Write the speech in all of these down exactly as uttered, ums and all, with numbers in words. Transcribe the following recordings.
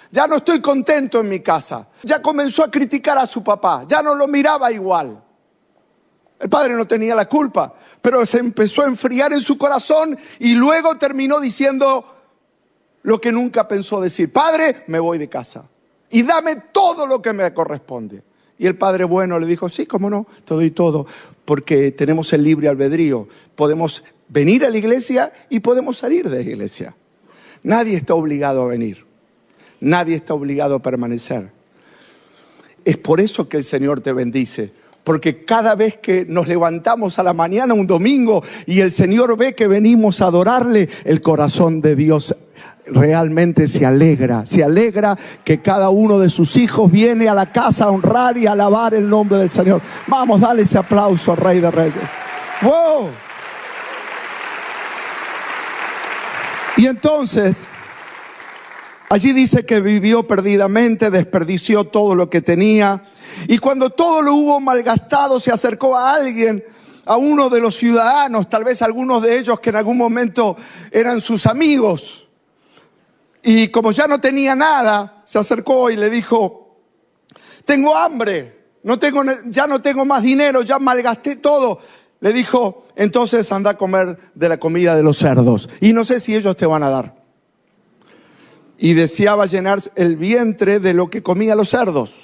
Ya no estoy contento en mi casa. Ya comenzó a criticar a su papá. Ya no lo miraba igual. El padre no tenía la culpa, pero se empezó a enfriar en su corazón y luego terminó diciendo lo que nunca pensó decir. Padre, me voy de casa y dame todo lo que me corresponde. Y el padre bueno le dijo, sí, cómo no, te doy todo, porque tenemos el libre albedrío. Podemos venir a la iglesia y podemos salir de la iglesia. Nadie está obligado a venir. Nadie está obligado a permanecer. Es por eso que el Señor te bendice. Porque cada vez que nos levantamos a la mañana un domingo y el Señor ve que venimos a adorarle, el corazón de Dios realmente se alegra. Se alegra que cada uno de sus hijos viene a la casa a honrar y a alabar el nombre del Señor. Vamos, dale ese aplauso al Rey de Reyes. ¡Wow! Y entonces, allí dice que vivió perdidamente, desperdició todo lo que tenía. Y cuando todo lo hubo malgastado, se acercó a alguien, a uno de los ciudadanos, tal vez algunos de ellos que en algún momento eran sus amigos. Y como ya no tenía nada, se acercó y le dijo, tengo hambre, no tengo, ya no tengo más dinero, ya malgasté todo. Le dijo, entonces anda a comer de la comida de los cerdos. Y no sé si ellos te van a dar. Y deseaba llenar el vientre de lo que comían los cerdos.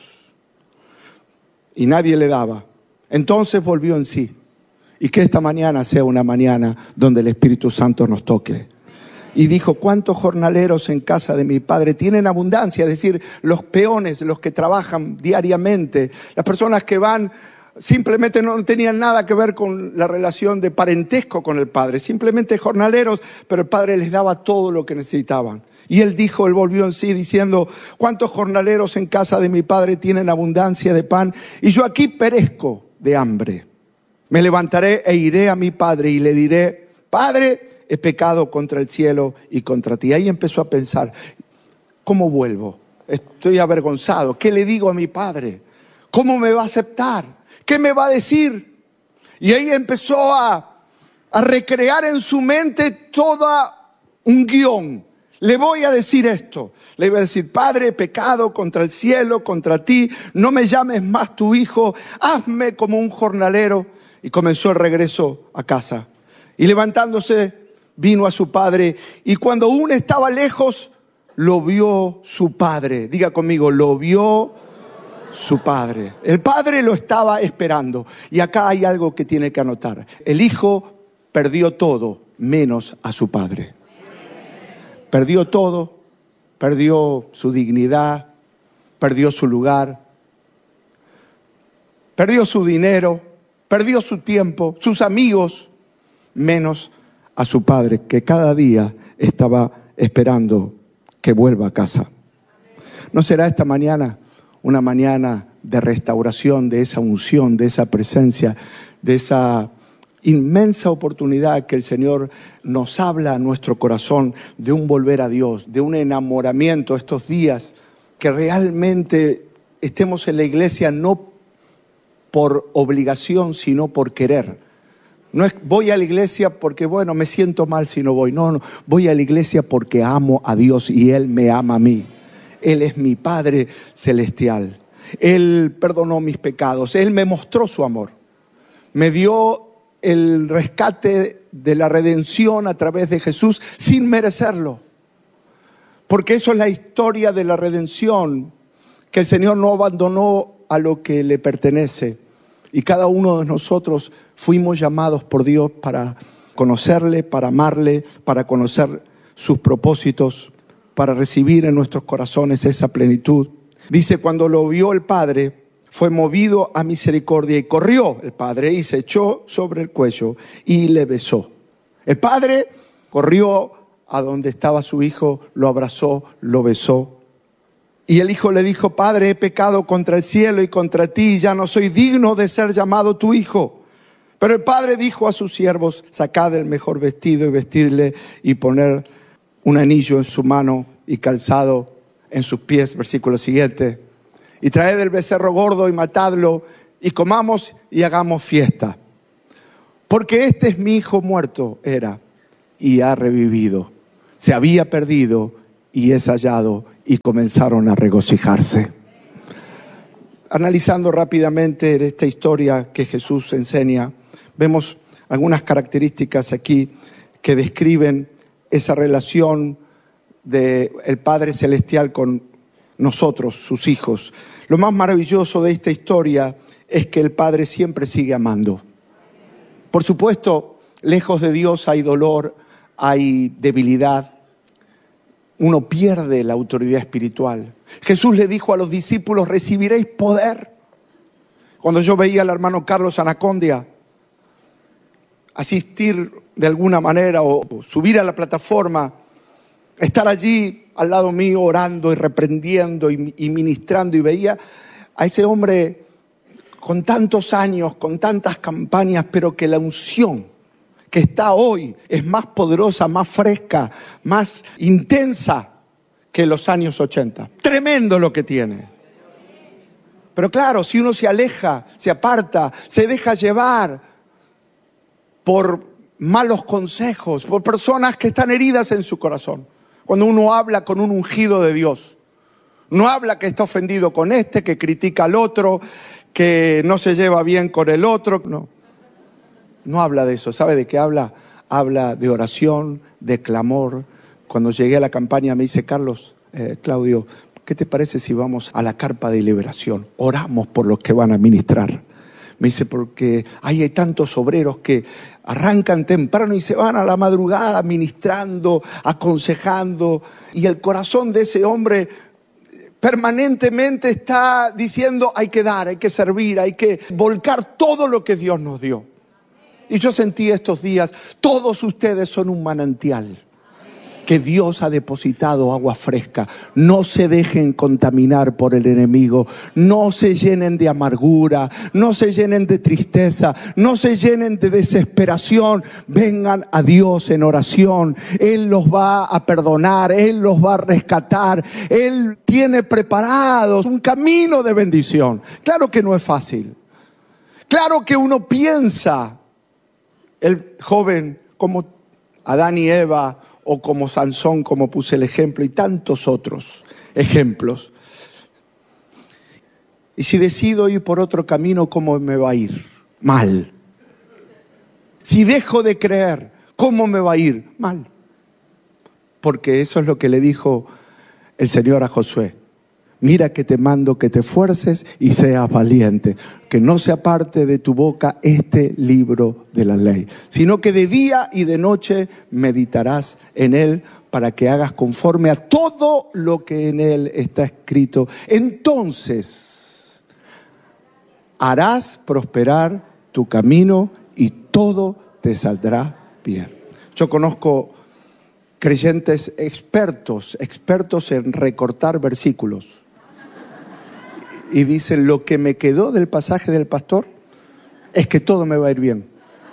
Y nadie le daba. Entonces volvió en sí. Y que esta mañana sea una mañana donde el Espíritu Santo nos toque. Y dijo, ¿cuántos jornaleros en casa de mi padre tienen abundancia? Es decir, los peones, los que trabajan diariamente, las personas que van, simplemente no tenían nada que ver con la relación de parentesco con el padre. Simplemente jornaleros, pero el padre les daba todo lo que necesitaban. Y él dijo, él volvió en sí diciendo, ¿cuántos jornaleros en casa de mi padre tienen abundancia de pan? Y yo aquí perezco de hambre. Me levantaré e iré a mi padre y le diré, Padre, he pecado contra el cielo y contra ti. Ahí empezó a pensar, ¿cómo vuelvo? Estoy avergonzado. ¿Qué le digo a mi padre? ¿Cómo me va a aceptar? ¿Qué me va a decir? Y ahí empezó a, a recrear en su mente todo un guión. Le voy a decir esto, le voy a decir, Padre, he pecado contra el cielo, contra ti, no me llames más tu hijo, hazme como un jornalero. Y comenzó el regreso a casa. Y levantándose, vino a su padre, y cuando aún estaba lejos, lo vio su padre. Diga conmigo, lo vio su padre. El padre lo estaba esperando. Y acá hay algo que tiene que anotar. El hijo perdió todo, menos a su padre. Perdió todo, perdió su dignidad, perdió su lugar, perdió su dinero, perdió su tiempo, sus amigos, menos a su padre, que cada día estaba esperando que vuelva a casa. ¿No será esta mañana una mañana de restauración, de esa unción, de esa presencia, de esa inmensa oportunidad que el Señor nos habla a nuestro corazón de un volver a Dios, de un enamoramiento estos días, que realmente estemos en la iglesia no por obligación, sino por querer? No es voy a la iglesia porque, bueno, me siento mal si no voy. No, no, voy a la iglesia porque amo a Dios y Él me ama a mí. Él es mi Padre celestial. Él perdonó mis pecados. Él me mostró su amor. Me dio el rescate de la redención a través de Jesús sin merecerlo. Porque eso es la historia de la redención, que el Señor no abandonó a lo que le pertenece. Y cada uno de nosotros fuimos llamados por Dios para conocerle, para amarle, para conocer sus propósitos, para recibir en nuestros corazones esa plenitud. Dice, cuando lo vio el Padre, fue movido a misericordia y corrió el padre y se echó sobre el cuello y le besó. El padre corrió a donde estaba su hijo, lo abrazó, lo besó. Y el hijo le dijo, Padre, he pecado contra el cielo y contra ti, ya no soy digno de ser llamado tu hijo. Pero el padre dijo a sus siervos, sacad el mejor vestido y vestidle y poner un anillo en su mano y calzado en sus pies. Versículo siguiente. Y traed el becerro gordo y matadlo y comamos y hagamos fiesta. Porque este es mi hijo muerto, era, y ha revivido. Se había perdido y es hallado, y comenzaron a regocijarse. Analizando rápidamente esta historia que Jesús enseña, vemos algunas características aquí que describen esa relación del Padre Celestial con nosotros, sus hijos. Lo más maravilloso de esta historia es que el Padre siempre sigue amando. Por supuesto, lejos de Dios hay dolor, hay debilidad. Uno pierde la autoridad espiritual. Jesús le dijo a los discípulos: recibiréis poder. Cuando yo veía al hermano Carlos Anacondia asistir de alguna manera o subir a la plataforma, estar allí al lado mío orando y reprendiendo y, y ministrando, y veía a ese hombre con tantos años, con tantas campañas, pero que la unción que está hoy es más poderosa, más fresca, más intensa que los años ochenta. Tremendo lo que tiene. Pero claro, si uno se aleja, se aparta, se deja llevar por malos consejos, por personas que están heridas en su corazón. Cuando uno habla con un ungido de Dios, no habla que está ofendido con este, que critica al otro, que no se lleva bien con el otro, no. No habla de eso. ¿Sabe de qué habla? Habla de oración, de clamor. Cuando llegué a la campaña me dice: Carlos, eh, Claudio, ¿qué te parece si vamos a la carpa de liberación? Oramos por los que van a ministrar. Me dice: porque ahí hay tantos obreros que arrancan temprano y se van a la madrugada ministrando, aconsejando. Y el corazón de ese hombre permanentemente está diciendo: hay que dar, hay que servir, hay que volcar todo lo que Dios nos dio. Y yo sentí estos días, todos ustedes son un manantial que Dios ha depositado agua fresca. No se dejen contaminar por el enemigo. No se llenen de amargura. No se llenen de tristeza. No se llenen de desesperación. Vengan a Dios en oración. Él los va a perdonar. Él los va a rescatar. Él tiene preparados un camino de bendición. Claro que no es fácil. Claro que uno piensa, el joven como Adán y Eva, o como Sansón, como puse el ejemplo, y tantos otros ejemplos. Y si decido ir por otro camino, ¿cómo me va a ir? Mal. Si dejo de creer, ¿cómo me va a ir? Mal. Porque eso es lo que le dijo el Señor a Josué: mira que te mando que te esfuerces y seas valiente, que no se aparte de tu boca este libro de la ley, sino que de día y de noche meditarás en él, para que hagas conforme a todo lo que en él está escrito. Entonces harás prosperar tu camino y todo te saldrá bien. Yo conozco creyentes expertos, expertos en recortar versículos. Y dicen: lo que me quedó del pasaje del pastor es que todo me va a ir bien.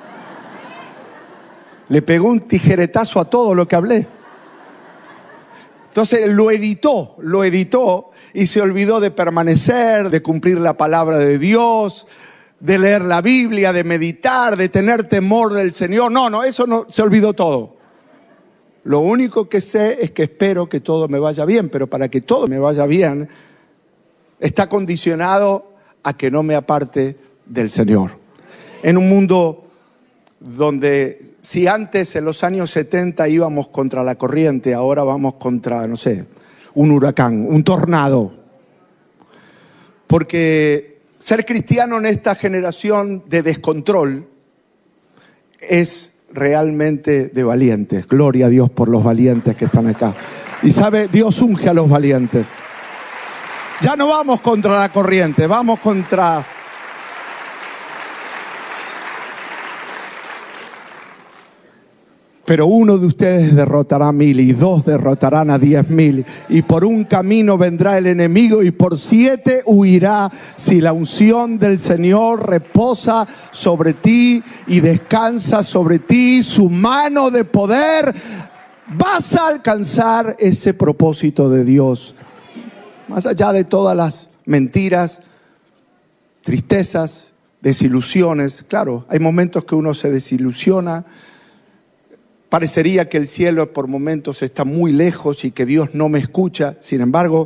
Le pegó un tijeretazo a todo lo que hablé. Entonces lo editó, lo editó y se olvidó de permanecer, de cumplir la palabra de Dios, de leer la Biblia, de meditar, de tener temor del Señor. No, no, eso no, se olvidó todo. Lo único que sé es que espero que todo me vaya bien, pero para que todo me vaya bien, está condicionado a que no me aparte del Señor. En un mundo donde, si antes en los años setenta íbamos contra la corriente, ahora vamos contra, no sé, un huracán, un tornado. Porque ser cristiano en esta generación de descontrol es realmente de valientes. Gloria a Dios por los valientes que están acá. Y sabe, Dios unge a los valientes. Ya no vamos contra la corriente, vamos contra... Pero uno de ustedes derrotará a mil y dos derrotarán a diez mil. Y por un camino vendrá el enemigo y por siete huirá. Si la unción del Señor reposa sobre ti y descansa sobre ti, su mano de poder, vas a alcanzar ese propósito de Dios. Más allá de todas las mentiras, tristezas, desilusiones. Claro, hay momentos que uno se desilusiona, Parecería que el cielo por momentos está muy lejos y que Dios no me escucha. Sin embargo,